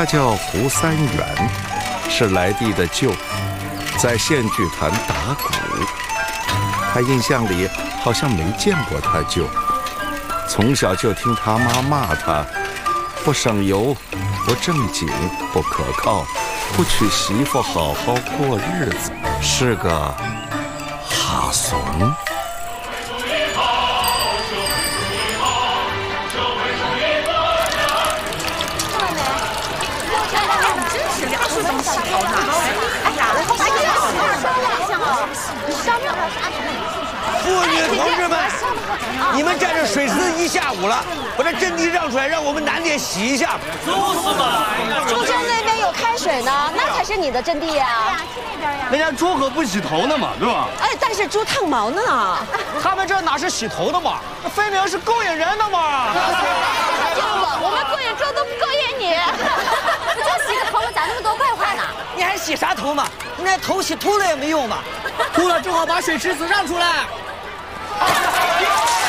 他叫胡三元，是来地的舅，在县剧团打鼓。他印象里好像没见过他舅，从小就听他妈骂他不省油、不正经、不可靠，不娶媳妇好好过日子，是个哈怂。 妇女同志们，你们站着水池子一下午了，把这阵地让出来，让我们男的也洗一下。 就是嘛， 猪圈那边有开水呢，那才是你的阵地呀。 去那边呀。 人家猪可不洗头呢嘛，对吧？ 哎，但是猪烫毛呢。 他们这哪是洗头的嘛，那分明是勾引人的嘛。 舅子，我们勾引猪都不勾引你。 不就洗个头吗？讲那么多怪话呢？ 你还洗啥头嘛？你那头洗秃了也没用嘛。 秃了正好把水池子让出来。